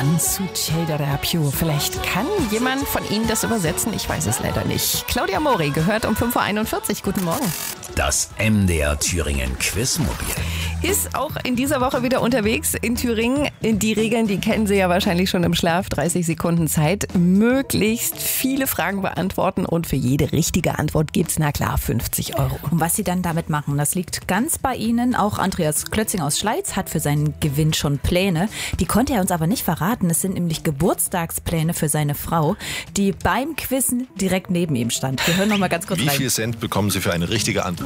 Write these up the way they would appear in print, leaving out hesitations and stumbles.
One Succeda Pure. Vielleicht kann jemand von Ihnen das übersetzen. Ich weiß es leider nicht. Claudia Mori gehört um 5.41 Uhr. Guten Morgen. Das MDR Thüringen Quizmobil ist auch in dieser Woche wieder unterwegs in Thüringen. Die Regeln, die kennen Sie ja wahrscheinlich schon im Schlaf. 30 Sekunden Zeit, möglichst viele Fragen beantworten und für jede richtige Antwort gibt's, na klar, 50 €. Und was Sie dann damit machen, das liegt ganz bei Ihnen. Auch Andreas Klötzing aus Schleiz hat für seinen Gewinn schon Pläne. Die konnte er uns aber nicht verraten. Es sind nämlich Geburtstagspläne für seine Frau, die beim Quizzen direkt neben ihm stand. Wir hören noch mal ganz kurz rein. Wie viel Cent bekommen Sie für eine richtige Antwort?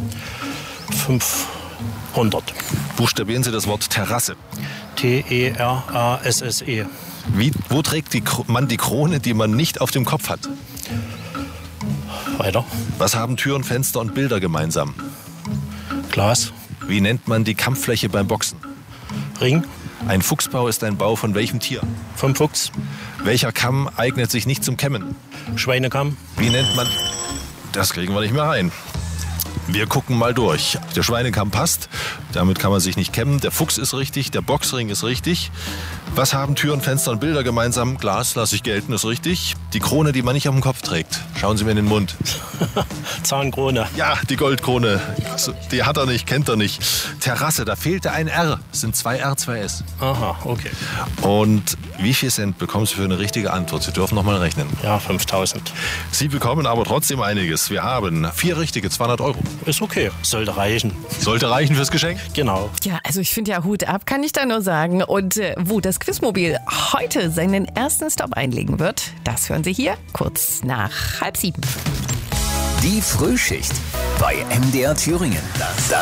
500. Buchstabieren Sie das Wort Terrasse. T-E-R-A-S-S-E. Wo trägt man die Krone, die man nicht auf dem Kopf hat? Weiter. Was haben Türen, Fenster und Bilder gemeinsam? Glas. Wie nennt man die Kampffläche beim Boxen? Ring. Ein Fuchsbau ist ein Bau von welchem Tier? Vom Fuchs. Welcher Kamm eignet sich nicht zum Kämmen? Schweinekamm. Wie nennt man... Das kriegen wir nicht mehr rein. Wir gucken mal durch. Der Schweinekamm passt, damit kann man sich nicht kämmen. Der Fuchs ist richtig, der Boxring ist richtig. Was haben Türen, Fenster und Bilder gemeinsam? Glas lasse ich gelten, ist richtig. Die Krone, die man nicht auf dem Kopf trägt. Schauen Sie mir in den Mund. Zahnkrone. Ja, die Goldkrone. Die hat er nicht, kennt er nicht. Terrasse, da fehlte ein R. Es sind 2 R, 2 S. Aha, okay. Und wie viel Cent bekommen Sie für eine richtige Antwort? Sie dürfen noch mal rechnen. Ja, 5000. Sie bekommen aber trotzdem einiges. Wir haben 4 richtige, 200 €. Ist okay. Sollte reichen. Sollte reichen fürs Geschenk? Genau. Ja, also ich finde ja Hut ab, kann ich da nur sagen. Und wo das Quizmobil heute seinen ersten Stop einlegen wird, das hören Sie hier kurz nach 6:30. Die Frühschicht bei MDR Thüringen. Das